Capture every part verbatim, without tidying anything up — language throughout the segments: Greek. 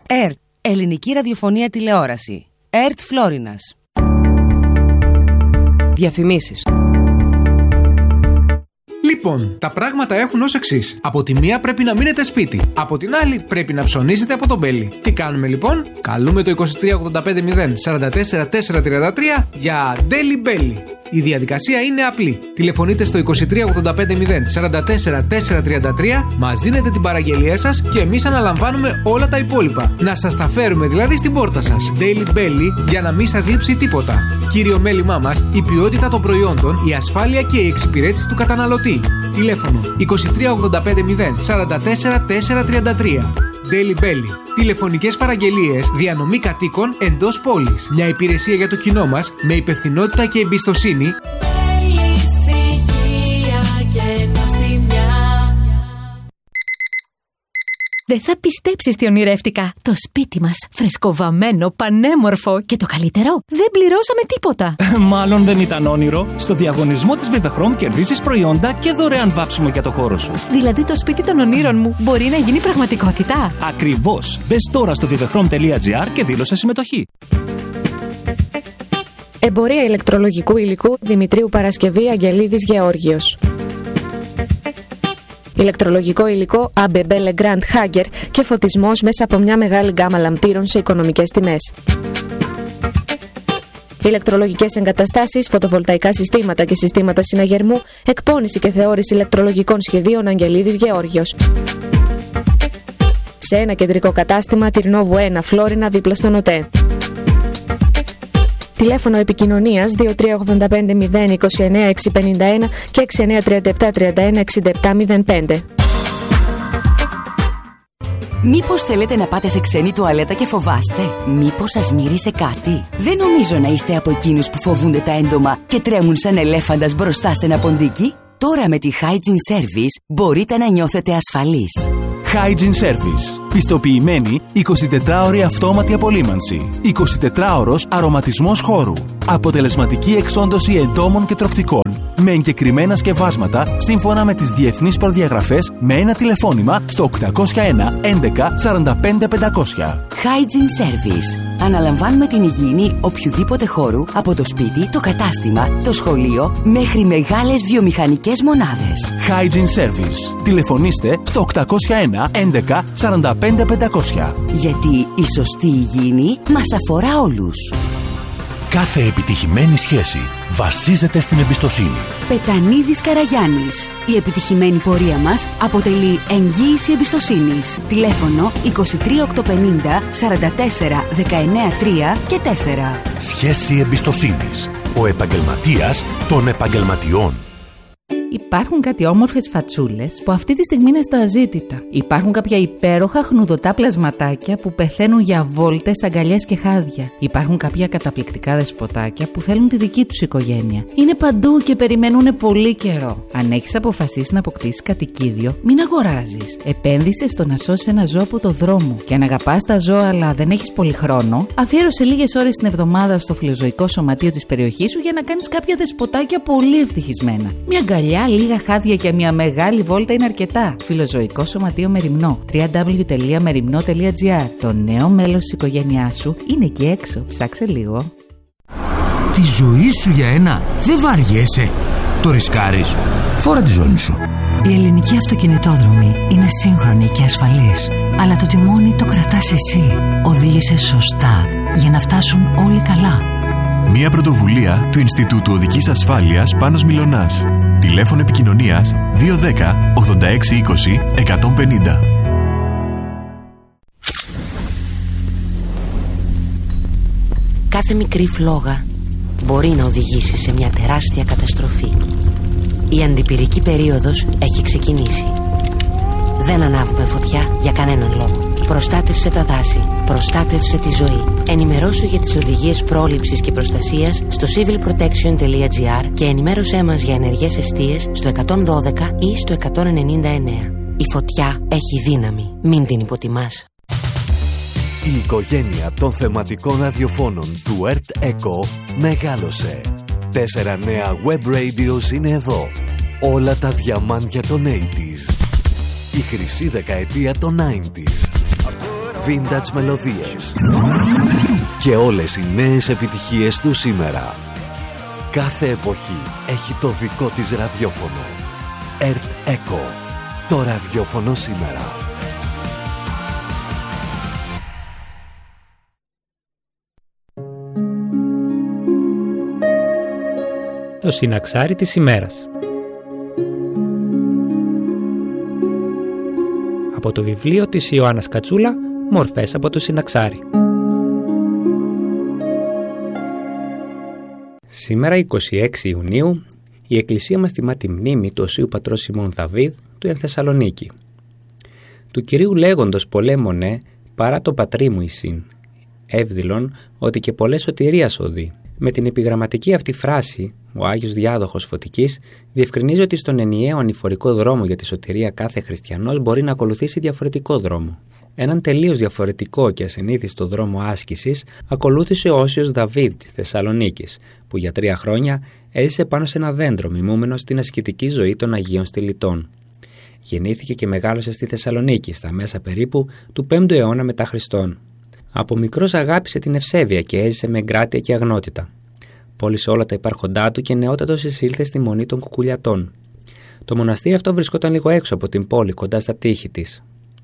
ΕΡΤ. Ελληνική ραδιοφωνία τηλεόραση. ΕΡΤ Φλόρινας. Διαφημίσεις. Λοιπόν, τα πράγματα έχουν ως εξής. Από τη μία πρέπει να μείνετε σπίτι. Από την άλλη πρέπει να ψωνίσετε από τον Μπέλι. Τι κάνουμε λοιπόν? Καλούμε το είκοσι τρία ογδόντα πέντε μηδέν σαράντα τέσσερα τετρακόσια τριάντα τρία για Daily Belly. Η διαδικασία είναι απλή. Τηλεφωνείτε στο είκοσι τρία ογδόντα πέντε μηδέν σαράντα τέσσερα τετρακόσια τριάντα τρία, μας δίνετε την παραγγελία σας και εμείς αναλαμβάνουμε όλα τα υπόλοιπα. Να σας τα φέρουμε δηλαδή στην πόρτα σας. Daily Belly για να μην σας λείψει τίποτα. Κύριο μέλημά μας, η ποιότητα των προϊόντων, η ασφάλεια και η εξυπηρέτηση του καταναλωτή. Τηλέφωνο είκοσι τρία ογδόντα πέντε μηδέν σαράντα τέσσερα τετρακόσια τριάντα τρία. Daily Belly. Τηλεφωνικές παραγγελίες, διανομή κατοίκων εντός πόλης. Μια υπηρεσία για το κοινό μας με υπευθυνότητα και εμπιστοσύνη. Δεν θα πιστέψεις τι ονειρεύτηκα. Το σπίτι μας, φρεσκοβαμμένο, πανέμορφο και το καλύτερο, δεν πληρώσαμε τίποτα. Μάλλον δεν ήταν όνειρο. Στο διαγωνισμό της Vivechrom κερδίζεις προϊόντα και δωρεάν βάψιμο για το χώρο σου. Δηλαδή το σπίτι των ονείρων μου μπορεί να γίνει πραγματικότητα. Ακριβώς. Μπες τώρα στο vivechrom τελεία gr και δήλωσε συμμετοχή. Εμπορία ηλεκτρολογικού υλικού Δημητρίου Παρασκευή Αγγελίδης Γεώργιος. Ηλεκτρολογικό υλικό έι μπι μπι Legrand Hager και φωτισμός μέσα από μια μεγάλη γκάμα λαμπτήρων σε οικονομικές τιμές. Ηλεκτρολογικές εγκαταστάσεις, φωτοβολταϊκά συστήματα και συστήματα συναγερμού, εκπώνηση και θεώρηση ηλεκτρολογικών σχεδίων Αγγελίδης Γεώργιος. Σε ένα κεντρικό κατάστημα, Τυρνόβου ένα, Φλόρινα, δίπλα στον ΟΤΕ. Τηλέφωνο επικοινωνίας δύο τρία ογδόντα πέντε μηδέν είκοσι εννέα εξακόσια πενήντα ένα και έξι εννέα τριάντα επτά τριάντα ένα εξήντα επτά μηδέν πέντε. Μήπως θέλετε να πάτε σε ξένη τουαλέτα και φοβάστε? Μήπως σας μύρισε κάτι? Δεν νομίζω να είστε από εκείνους που φοβούνται τα έντομα και τρέμουν σαν ελέφαντας μπροστά σε ένα ποντίκι. Τώρα με τη Hygiene Service μπορείτε να νιώθετε ασφαλείς. Hygiene Service. Πιστοποιημένη εικοσιτετράωρη αυτόματη απολύμανση. εικοσιτετράωρος αρωματισμός χώρου. Αποτελεσματική εξόντωση εντόμων και τροκτικών. Με εγκεκριμένα σκευάσματα σύμφωνα με τις διεθνείς προδιαγραφές με ένα τηλεφώνημα στο οκτακόσια ένα έντεκα σαράντα πέντε πεντακόσια. Hygiene Service. Αναλαμβάνουμε την υγιεινή οποιοδήποτε χώρου από το σπίτι, το κατάστημα, το σχολείο μέχρι μεγάλες βιομηχανικές μονάδες. Hygiene Service. Τηλεφωνήστε στο οκτακόσια ένα έντεκα σαράντα πέντε πεντακόσια. Γιατί η σωστή υγιεινή μας αφορά όλους. Κάθε επιτυχημένη σχέση βασίζεται στην εμπιστοσύνη. Πετανίδης Καραγιάννης. Η επιτυχημένη πορεία μας αποτελεί εγγύηση εμπιστοσύνης. Τηλέφωνο είκοσι τρία οκτακόσια πενήντα σαράντα τέσσερα δεκαεννέα τρία και τέσσερα. Σχέση εμπιστοσύνης. Ο επαγγελματίας των επαγγελματιών. Υπάρχουν κάτι όμορφες φατσούλες που αυτή τη στιγμή είναι στα αζήτητα. Υπάρχουν κάποια υπέροχα χνουδωτά πλασματάκια που πεθαίνουν για βόλτες, αγκαλιές και χάδια. Υπάρχουν κάποια καταπληκτικά δεσποτάκια που θέλουν τη δική τους οικογένεια. Είναι παντού και περιμένουν πολύ καιρό. Αν έχεις αποφασίσει να αποκτήσεις κατοικίδιο, μην αγοράζεις. Επένδυσε στο να σώσεις ένα ζώο από το δρόμο. Και αν αγαπάς τα ζώα αλλά δεν έχεις πολύ χρόνο, αφιέρωσε λίγες ώρες την εβδομάδα στο φιλοζωικό σωματείο της περιοχής σου για να κάνεις κάποια δεσποτάκια πολύ ευτυχισμένα. Μια αγκαλιά, λίγα χάδια και μια μεγάλη βόλτα είναι αρκετά. Φιλοζωικό Σωματείο Μεριμνό. double-u double-u double-u τελεία μεριμνό τελεία gr. Το νέο μέλος της οικογένειάς σου είναι εκεί έξω. Ψάξε λίγο. Τη ζωή σου για ένα δεν βαριέσαι. Το ρισκάρεις. Φόρα τη ζώνη σου. Η ελληνική αυτοκινητόδρομη είναι σύγχρονη και ασφαλής. Αλλά το τιμόνι το κρατάς εσύ. Οδήγησε σωστά για να φτάσουν όλοι καλά. Μια πρωτοβουλία του Ινστιτούτου Οδικής Ασφάλειας Πάνος Μιλωνάς. Τηλέφωνο επικοινωνίας δύο ένα μηδέν ογδόντα έξι είκοσι εκατόν πενήντα. Κάθε μικρή φλόγα μπορεί να οδηγήσει σε μια τεράστια καταστροφή. Η αντιπυρική περίοδος έχει ξεκινήσει. Δεν ανάβουμε φωτιά για κανέναν λόγο. Προστάτευσε τα δάση. Προστάτευσε τη ζωή. Ενημερώσου για τις οδηγίες πρόληψης και προστασίας στο civil protection τελεία gr και ενημέρωσέ μας για ενεργές εστίες στο εκατόν δώδεκα ή στο εκατόν ενενήντα εννέα. Η φωτιά έχει δύναμη. Μην την υποτιμάς. Η οικογένεια των θεματικών ραδιοφώνων του ΕΡΤ ΕΚΟ μεγάλωσε. Τέσσερα νέα web radios είναι εδώ. Όλα τα διαμάντια των ογδόντα. Η χρυσή δεκαετία των ενενήντα. vintage μελωδίες και όλες οι νέες επιτυχίες του σήμερα. Κάθε εποχή έχει το δικό της ραδιόφωνο. Ερτ Εκο, το ραδιόφωνο σήμερα. Το συναξάρι της ημέρας. Από το βιβλίο της Ιωάννας Κατσούλα, «Μορφές από το συναξάρι». Σήμερα, εικοστή έκτη Ιουνίου, η Εκκλησία μας τιμά τη μνήμη του Οσίου Πατρός Σιμών Δαβίδ του εν Θεσσαλονίκη. Του Κυρίου λέγοντος πολέμονε παρά το πατρί μου εισήν, εύδηλον ότι και πολλές σωτηρίας οδεί. Με την επιγραμματική αυτή φράση, ο Άγιος Διάδοχος Φωτικής διευκρινίζει ότι στον ενιαίο ανηφορικό δρόμο για τη σωτηρία κάθε χριστιανός μπορεί να ακολουθήσει διαφορετικό δρόμο. Έναν τελείως διαφορετικό και ασυνήθιστο δρόμο άσκησης ακολούθησε ο Όσιος Δαβίδ της Θεσσαλονίκης, που για τρία χρόνια έζησε πάνω σε ένα δέντρο μιμούμενο στην ασκητική ζωή των Αγίων Στυλιτών. Γεννήθηκε και μεγάλωσε στη Θεσσαλονίκη στα μέσα περίπου του πέμπτου αιώνα μετά Χριστόν. Από μικρός αγάπησε την ευσέβεια και έζησε με εγκράτεια και αγνότητα. Πώλησε όλα τα υπάρχοντά του και νεότατος εισήλθε στη μονή των Κουκουλιατών. Το μοναστήρι αυτό βρισκόταν λίγο έξω από την πόλη, κοντά στα τείχη της.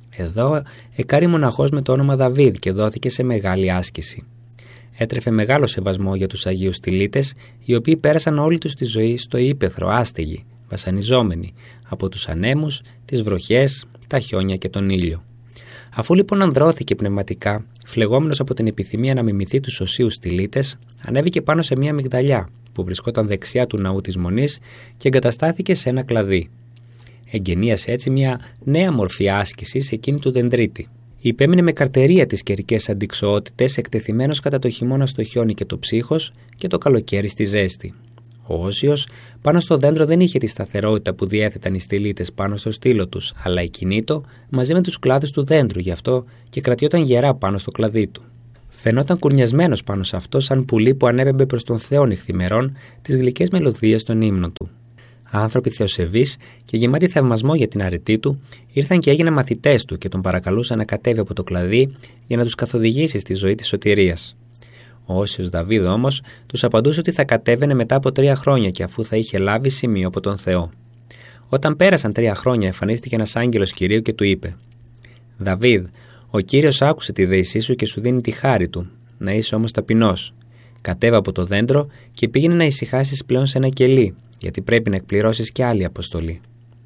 Εδώ εκάρη μοναχός με το όνομα Δαβίδ και δόθηκε σε μεγάλη άσκηση. Έτρεφε μεγάλο σεβασμό για τους Αγίους Στυλίτες, οι οποίοι πέρασαν όλη τους τη ζωή στο ύπαιθρο, άστεγοι, βασανιζόμενοι από τους ανέμους, τις βροχές, τα χιόνια και τον ήλιο. Αφού λοιπόν ανδρώθηκε πνευματικά, φλεγόμενος από την επιθυμία να μιμηθεί τους Οσίους Στυλίτες, ανέβηκε πάνω σε μια μυγδαλιά που βρισκόταν δεξιά του ναού της Μονής και εγκαταστάθηκε σε ένα κλαδί. Εγγενίασε έτσι μια νέα μορφή άσκησης, εκείνη του δεντρίτη. Υπέμεινε με καρτερία τις καιρικές αντιξοότητες, εκτεθειμένος κατά το χειμώνα στο χιόνι και το ψύχος και το καλοκαίρι στη ζέστη. Ο Όσιος πάνω στο δέντρο δεν είχε τη σταθερότητα που διέθεταν οι στυλίτες πάνω στο στήλο τους, αλλά εκινήτο μαζί με τους κλάδους του δέντρου, γι' αυτό και κρατιόταν γερά πάνω στο κλαδί του. Φαινόταν κουρνιασμένος πάνω σε αυτό, σαν πουλί που ανέπεμπε προς τον Θεό νυχθημερών τις γλυκές μελωδίες των ύμνων του. Άνθρωποι θεοσεβείς και γεμάτοι θαυμασμό για την αρετή του ήρθαν και έγιναν μαθητές του και τον παρακαλούσαν να κατέβει από το κλαδί για να τους καθοδηγήσει στη ζωή της σωτηρίας. Ο Όσιος Δαβίδ όμως τους απαντούσε ότι θα κατέβαινε μετά από τρία χρόνια και αφού θα είχε λάβει σημείο από τον Θεό. Όταν πέρασαν τρία χρόνια, εμφανίστηκε ένας άγγελος Κυρίου και του είπε: «Δαβίδ, ο Κύριος άκουσε τη δεησή σου και σου δίνει τη χάρη του. Να είσαι όμως ταπεινός. Κατέβα από το δέντρο και πήγαινε να ησυχάσεις πλέον σε ένα κελί, γιατί πρέπει να εκπληρώσεις και άλλη αποστολή».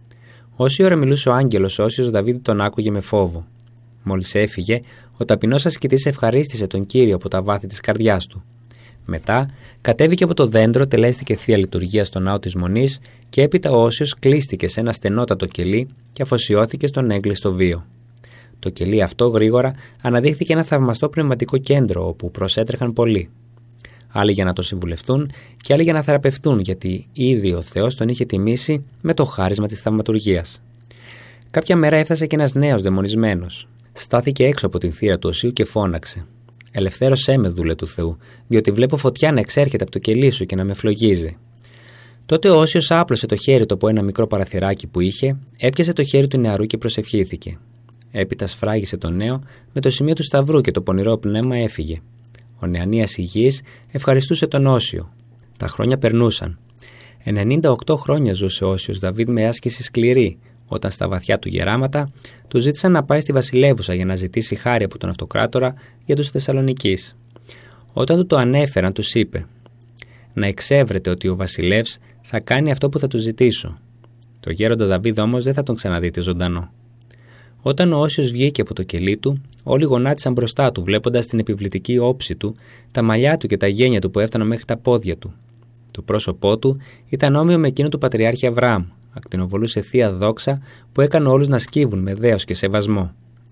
Όση ώρα μιλούσε ο άγγελος, ο Όσιος Δαβίδ τον άκουγε με φόβο. Μόλις έφυγε, ο ταπεινός ασκητής ευχαρίστησε τον Κύριο από τα βάθη της καρδιάς του. Μετά κατέβηκε από το δέντρο, τελέστηκε θεία λειτουργία στο ναό της Μονής και έπειτα ο Όσιος κλείστηκε σε ένα στενότατο κελί και αφοσιώθηκε στον έγκλειστο βίο. Το κελί αυτό γρήγορα αναδείχθηκε ένα θαυμαστό πνευματικό κέντρο όπου προσέτρεχαν πολλοί. Άλλοι για να το συμβουλευτούν και άλλοι για να θεραπευτούν, γιατί ήδη ο Θεός τον είχε τιμήσει με το χάρισμα της θαυματουργίας. Κάποια μέρα έφτασε και ένας νέος δαιμονισμένος. Στάθηκε έξω από την θύρα του Οσίου και φώναξε: «Ελευθέρωσέ με, δούλε του Θεού, διότι βλέπω φωτιά να εξέρχεται από το κελί σου και να με φλογίζει». Τότε ο Όσιος άπλωσε το χέρι του από ένα μικρό παραθυράκι που είχε, έπιασε το χέρι του νεαρού και προσευχήθηκε. Έπειτα σφράγισε τον νέο με το σημείο του σταυρού και το πονηρό πνεύμα έφυγε. Ο νεανίας υγιής ευχαριστούσε τον Όσιο. Τα χρόνια περνούσαν. ενενήντα οκτώ χρόνια ζούσε ο Όσιος Δαβίδ με άσκηση σκληρή, όταν στα βαθιά του γεράματα του ζήτησαν να πάει στη βασιλεύουσα για να ζητήσει χάρη από τον αυτοκράτορα για τους Θεσσαλονικείς. Όταν του το ανέφεραν, τους είπε: «Να εξεύρετε ότι ο βασιλεύς θα κάνει αυτό που θα του ζητήσω». Το γέροντα Δαβίδ όμως δεν θα τον ξαναδείτε ζωντανό. Όταν ο Όσιος βγήκε από το κελί του, όλοι γονάτισαν μπροστά του, βλέποντας την επιβλητική όψη του, τα μαλλιά του και τα γένια του που έφταναν μέχρι τα πόδια του. Το πρόσωπό του ήταν όμοιο με εκείνο του Πατριάρχη Αβραάμ, ακτινοβολούσε θεία δόξα που έκανε όλους να σκύβουν με δέος και σεβασμό.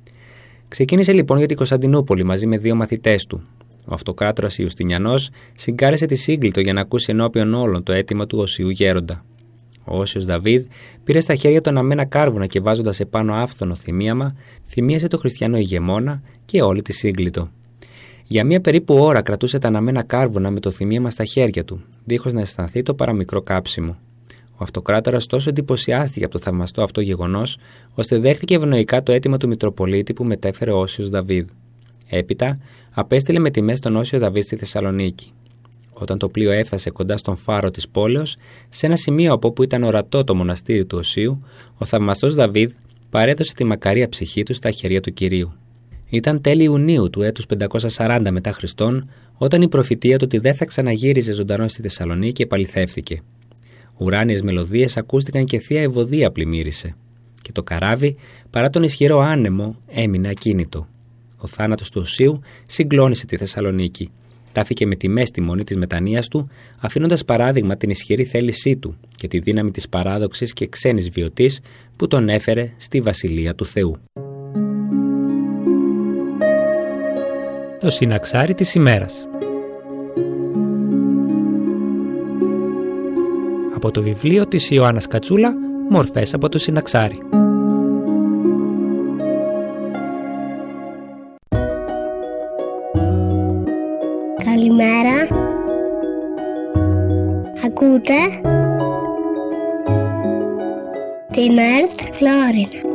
Ξεκίνησε λοιπόν για την Κωνσταντινούπολη μαζί με δύο μαθητές του. Ο αυτοκράτορας Ιουστινιανός συγκάλεσε τη Σύγκλιτο για να ακούσει ενώπιον όλων το αίτημα του Οσίου Γέροντα. Ο Όσιος Δαβίδ πήρε στα χέρια του αναμένα κάρβουνα και βάζοντας επάνω άφθονο θυμίαμα, θυμίασε το χριστιανό ηγεμόνα και όλη τη Σύγκλιτο. Για μία περίπου ώρα κρατούσε τα αναμένα κάρβουνα με το θυμίαμα στα χέρια του, δίχως να αισθανθεί το παραμικρό κάψιμο. Ο αυτοκράτορας τόσο εντυπωσιάστηκε από το θαυμαστό αυτό γεγονός, ώστε δέχτηκε ευνοϊκά το αίτημα του Μητροπολίτη που μετέφερε ο Όσιος Δαβίδ. Έπειτα, απέστειλε με τιμές τον Όσιο Δαβίδ στη Θεσσαλονίκη. Όταν το πλοίο έφτασε κοντά στον φάρο της πόλεως, σε ένα σημείο από όπου ήταν ορατό το μοναστήρι του Οσίου, ο θαυμαστός Δαβίδ παρέδωσε τη μακαρία ψυχή του στα χέρια του Κυρίου. Ήταν τέλη Ιουνίου του έτους πεντακόσια σαράντα μετά Χριστόν, όταν η προφητεία του ότι δεν θα ξαναγύριζε ζωντανό στη Θεσσαλονίκη επαληθεύθηκε. Ουράνιες μελωδίες ακούστηκαν και θεία ευωδία πλημμύρισε. Και το καράβι, παρά τον ισχυρό άνεμο, έμεινε ακίνητο. Ο θάνατος του Οσίου συγκλώνησε τη Θεσσαλονίκη. Τάφηκε με τιμές τη μονή της μετανοίας του, αφήνοντας παράδειγμα την ισχυρή θέλησή του και τη δύναμη της παράδοξης και ξένης βιωτής που τον έφερε στη Βασιλεία του Θεού. Το συναξάρι της ημέρας. Από το βιβλίο της Ιωάννας Κατσούλα, μορφές από το συναξάρι. Καλημέρα. Ακούτε την ΕΡΤ Φλόρινα.